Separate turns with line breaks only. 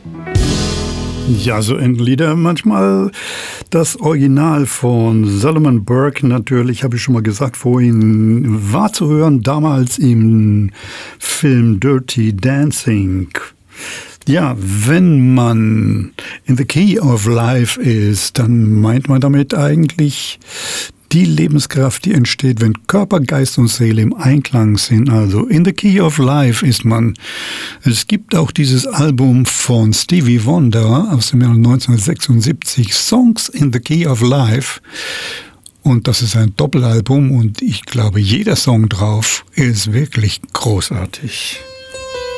Ja, so enden Lieder manchmal. Das Original von Solomon Burke natürlich, habe ich schon mal gesagt vorhin, war zu hören damals im Film Dirty Dancing. Ja, wenn man in the key of life ist, dann meint man damit eigentlich die Lebenskraft, die entsteht, wenn Körper, Geist und Seele im Einklang sind. Also in the key of life ist man. Es gibt auch dieses Album von Stevie Wonder aus dem Jahr 1976, Songs in the Key of Life. Und das ist ein Doppelalbum und ich glaube, jeder Song drauf ist wirklich großartig.